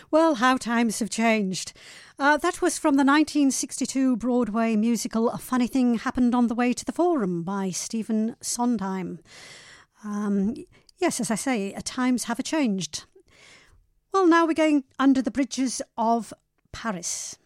Well, how times have changed. That was from the 1962 Broadway musical A Funny Thing Happened on the Way to the Forum by Stephen Sondheim. Yes, as I say, times have changed. Well, now we're going under the bridges of Paris.